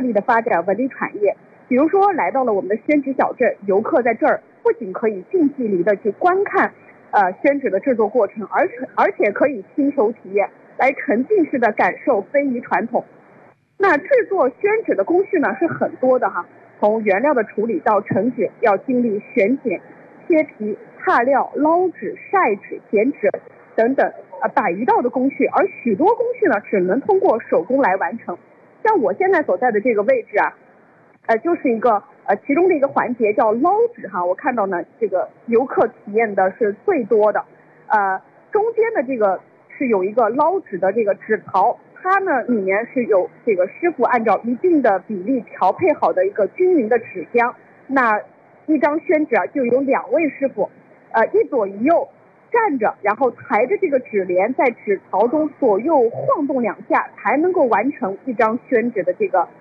力的发展文旅产业。比如说来到了我们的宣纸小镇，游客在这儿不仅可以近距离的去观看宣纸的制作过程，而且可以亲手体验，来沉浸式的感受非遗传统。那制作宣纸的工序呢是很多的哈，从原料的处理到成纸，要经历选剪、切皮、踏料、捞纸、晒纸、剪纸等等100余道的工序，而许多工序呢只能通过手工来完成。像我现在所在的这个位置就是一个其中的一个环节叫捞纸哈，我看到呢这个游客体验的是最多的。中间的这个是有一个捞纸的这个纸槽，它呢里面是有这个师傅按照一定的比例调配好的一个均匀的纸浆。那一张宣纸就有2位师傅，一左一右站着，然后抬着这个纸帘在纸槽中左右晃动2下，才能够完成一张宣纸的这个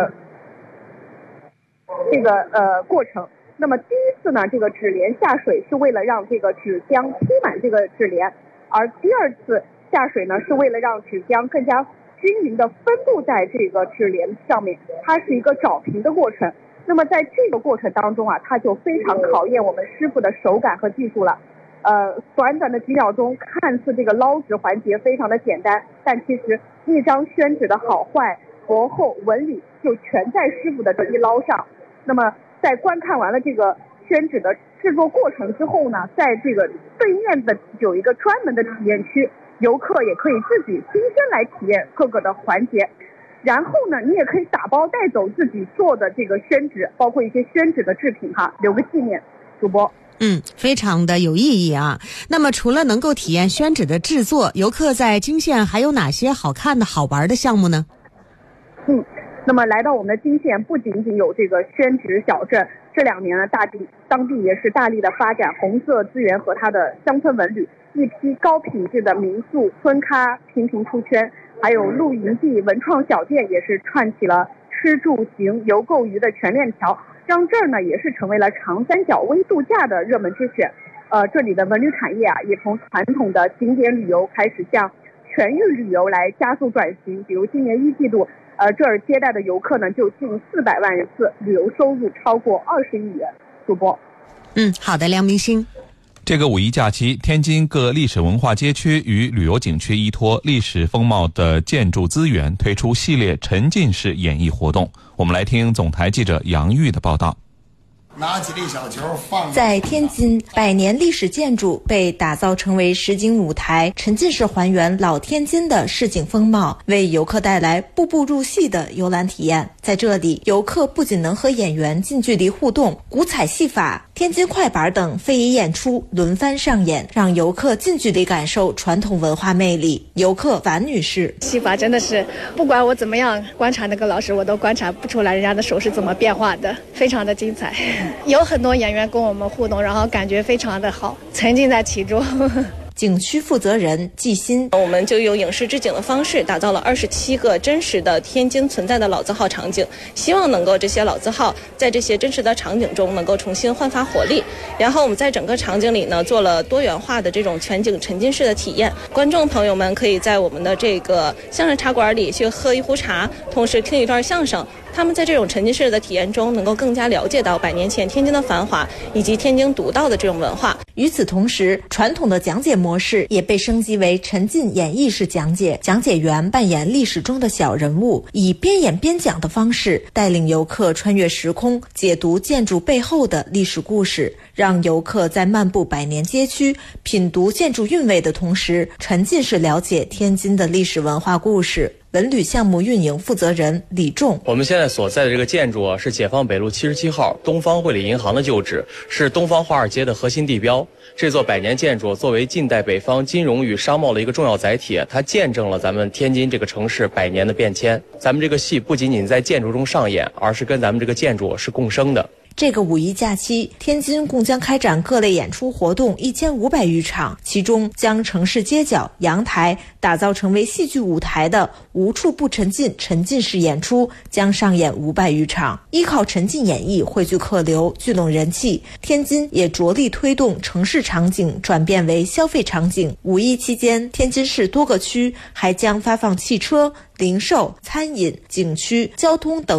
过程。那么第一次呢，这个纸帘下水是为了让这个纸浆铺满这个纸帘，而第2次下水呢是为了让纸浆更加均匀的分布在这个纸帘上面，它是一个找平的过程。那么在这个过程当中它就非常考验我们师傅的手感和技术了。短短的几秒钟，看似这个捞纸环节非常的简单，但其实一张宣纸的好坏、薄厚、纹理就全在师傅的这一捞上。那么在观看完了这个宣纸的制作过程之后呢，在这个对面的有一个专门的体验区，游客也可以自己亲身来体验各个的环节。然后呢，你也可以打包带走自己做的这个宣纸，包括一些宣纸的制品留个纪念。主播， 非常的有意义啊。那么除了能够体验宣纸的制作，游客在金县还有哪些好看的好玩的项目呢？ 那么来到我们的金县，不仅仅有这个宣纸小镇，这2年呢，当地也是大力的发展红色资源和它的乡村文旅，一批高品质的民宿、村咖频频出圈，还有露营地、文创小店也是串起了吃住行游购娱的全链条，让这儿呢也是成为了长三角微度假的热门之选。这里的文旅产业也从传统的景点旅游开始向全域旅游来加速转型。比如今年1季度，这儿接待的游客呢就近400万人次，旅游收入超过20亿元。主播， 好的，梁明星。 这个五一假期，天津各历史文化街区与旅游景区依托历史风貌的建筑资源，推出系列沉浸式演艺活动。我们来听总台记者杨玉的报道。 拿起这小球放。 在天津，100年历史建筑被打造成为实景舞台，沉浸式还原老天津的市井风貌，为游客带来步步入戏的游览体验。在这里，游客不仅能和演员近距离互动，古彩戏法、天津快板等非遗演出轮番上演，让游客近距离感受传统文化魅力。游客樊女士： 戏法真的是，不管我怎么样观察那个老师，我都观察不出来人家的手是怎么变化的，非常的精彩。有很多演员跟我们互动，然后感觉非常的好，沉浸在其中。 景区负责人季新： 我们就用影视置景的方式打造了27个真实的天津存在的老字号场景，希望能够这些老字号在这些真实的场景中能够重新焕发活力。然后我们在整个场景里呢做了多元化的这种全景沉浸式的体验，观众朋友们可以在我们的这个相声茶馆里去喝一壶茶，同时听一段相声。他们在这种沉浸式的体验中能够更加了解到100年前天津的繁华以及天津独到的这种文化。 与此同时，传统的讲解模式也被升级为沉浸演绎式讲解，讲解员扮演历史中的小人物，以边演边讲的方式带领游客穿越时空，解读建筑背后的历史故事，让游客在漫步100年街区品读建筑韵味的同时，沉浸式了解天津的历史文化故事。文旅项目运营负责人李仲： 我们现在所在的这个建筑是解放北路77号东方汇理银行的旧址，是东方华尔街的核心地标。这座100年建筑作为近代北方金融与商贸的一个重要载体，它见证了咱们天津这个城市100年的变迁。咱们这个戏不仅仅在建筑中上演，而是跟咱们这个建筑是共生的。 这个五一假期，天津共将开展各类演出活动1500余场，其中将城市街角、阳台打造成为戏剧舞台的无处不沉浸沉浸式演出将上演500余场。依靠沉浸演绎汇聚客流，聚拢人气，天津也着力推动城市场景转变为消费场景。五一期间，天津市多个区还将发放汽车、零售、餐饮、景区、交通等